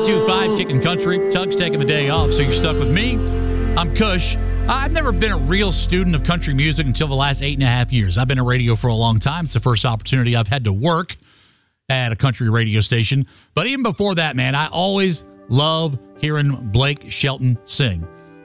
92.5 Kicking Country. Tug's taking the day off, so you're stuck with me. I'm Kush. I've never been a real student of country music until the last 8.5 years. I've been in radio for a long time. It's the first opportunity I've had to work at a country radio station. But even before that, man, I always love hearing Blake Shelton sing.